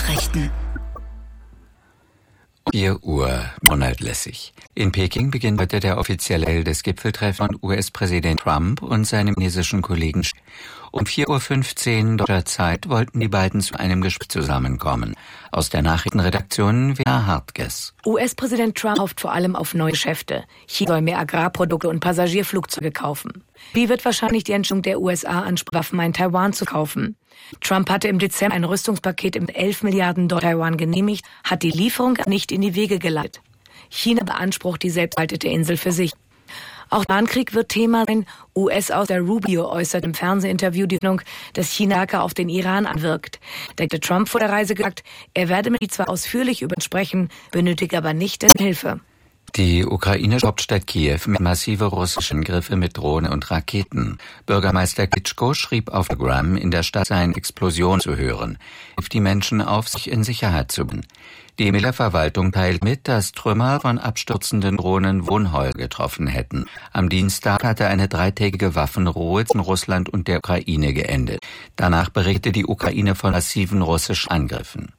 Nachrichten. 4 Uhr, Ronald Lessig. In Peking beginnt heute der offizielle Teil des Gipfeltreffens von US-Präsident Trump und seinem chinesischen Kollegen. Um 4:15 Uhr deutscher Zeit wollten die beiden zu einem Gespräch zusammenkommen. Aus der Nachrichtenredaktion Vera Hartges. US-Präsident Trump hofft vor allem auf neue Geschäfte. China soll mehr Agrarprodukte und Passagierflugzeuge kaufen. Wie wird wahrscheinlich die Entscheidung der USA an Waffen in Taiwan zu kaufen? Trump hatte im Dezember ein Rüstungspaket im 11 Milliarden Dollar Taiwan genehmigt, hat die Lieferung nicht in die Wege geleitet. China beansprucht die selbstverwaltete Insel für sich. Auch der Iran-Krieg wird Thema sein. US-Außenminister Rubio äußert im Fernsehinterview die Hoffnung, dass China stärker auf den Iran anwirkt. Der Trump vor der Reise gesagt, er werde mit ihm zwar ausführlich über sprechen, benötigt aber nicht dessen Hilfe. Die ukrainische Hauptstadt Kiew mit massive russische Angriffe mit Drohnen und Raketen. Bürgermeister Klitschko schrieb auf Instagram, in der Stadt seien Explosionen zu hören. Hilft die Menschen auf, sich in Sicherheit zu bringen. Die Miller-Verwaltung teilt mit, dass Trümmer von abstürzenden Drohnen Wohnhäuser getroffen hätten. Am Dienstag hatte eine 3-tägige Waffenruhe zwischen Russland und der Ukraine geendet. Danach berichtete die Ukraine von massiven russischen Angriffen.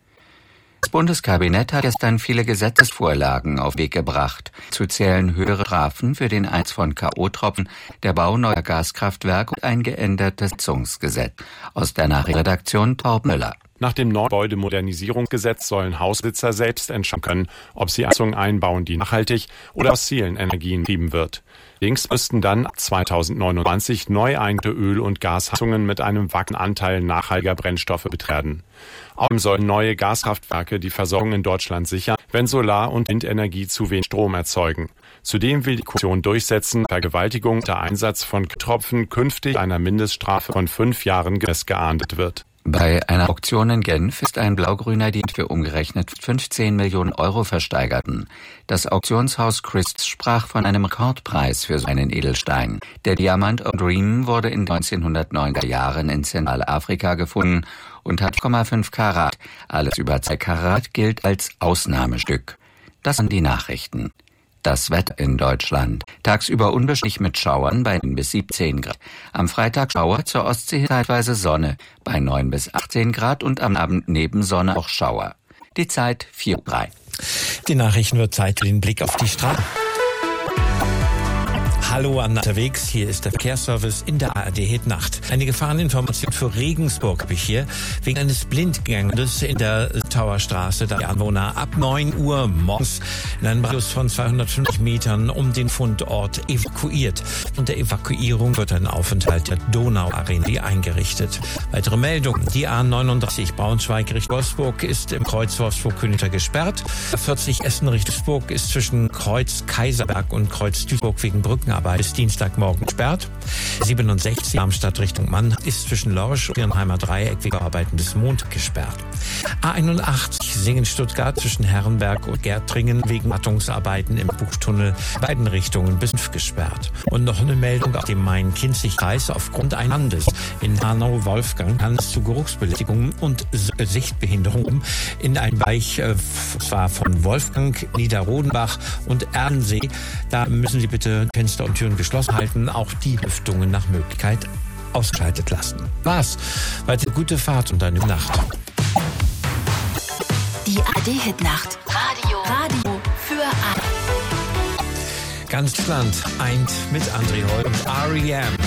Das Bundeskabinett hat gestern viele Gesetzesvorlagen auf den Weg gebracht. Zu zählen höhere Strafen für den Einsatz von K.O.-Tropfen, der Bau neuer Gaskraftwerke und ein geändertes Heizungsgesetz. Aus der Nachrichtenredaktion Torben Müller. Nach dem neuen Gebäudemodernisierungsgesetz sollen Hausbesitzer selbst entscheiden können, ob sie Heizungen einbauen, die nachhaltig oder aus fossilen Energien betrieben wird. Allerdings müssten dann ab 2029 neu eingebaute Öl- und Gasheizungen mit einem wachsenden Anteil nachhaltiger Brennstoffe betreten. Außerdem sollen neue Gaskraftwerke die Versorgung in Deutschland sichern, wenn Solar- und Windenergie zu wenig Strom erzeugen. Zudem will die Koalition durchsetzen, Vergewaltigung unter Einsatz von Tropfen künftig einer Mindeststrafe von 5 Jahren geahndet wird. Bei einer Auktion in Genf ist ein blaugrüner Diamant für umgerechnet 15 Millionen Euro versteigerten. Das Auktionshaus Christie's sprach von einem Rekordpreis für so einen Edelstein. Der Diamant Dream wurde in 1990er Jahren in Zentralafrika gefunden und hat 0,5 Karat. Alles über 2 Karat gilt als Ausnahmestück. Das sind die Nachrichten. Das Wetter in Deutschland. Tagsüber unbeständig mit Schauern bei 9 bis 17 Grad. Am Freitag Schauer, zur Ostsee zeitweise Sonne bei 9 bis 18 Grad und am Abend neben Sonne auch Schauer. Die Zeit 4:03 Uhr. Die Nachrichten wird Zeit für den Blick auf die Straße. Hallo an unterwegs, hier ist der Verkehrsservice in der ARD Hit Nacht. Eine Gefahreninformation für Regensburg habe ich hier. Wegen eines Blindgängers in der Towerstraße, da die Anwohner ab 9 Uhr morgens in einem Radius von 250 Metern um den Fundort evakuiert. Und der Evakuierung wird ein Aufenthalt der Donauarena eingerichtet. Weitere Meldungen. Die A39 Braunschweig Richtung Wolfsburg ist im Kreuz Wolfsburg-Königsberg gesperrt. 40 Essen Richtung Duisburg ist zwischen Kreuz Kaiserberg und Kreuz Duisburg wegen Brückenarbeit bis Dienstagmorgen gesperrt. 67 Darmstadt Richtung Mannheim ist zwischen Lorsch und Irnheimer Dreieck wegen Arbeiten bis Montag gesperrt. A81 Singen-Stuttgart zwischen Herrenberg und Gärtringen wegen Wartungsarbeiten im Buchtunnel beiden Richtungen bis 5 gesperrt. Und noch eine Meldung aus dem Main-Kinzig-Kreis. Aufgrund eines Brandes in Hanau-Wolfgang kann es zu Geruchsbelästigung und Sichtbehinderung in einem Bereich zwar von Wolfgang, Niederrodenbach und Ernsee. Da müssen Sie bitte Fenster und Türen geschlossen halten, auch die Lüftungen nach Möglichkeit ausgeschaltet lassen. Was? Weiter gute Fahrt und eine Nacht. Die ARD Hit Nacht. Radio für alle. Ganz Land eint mit André Holl und R.E.M.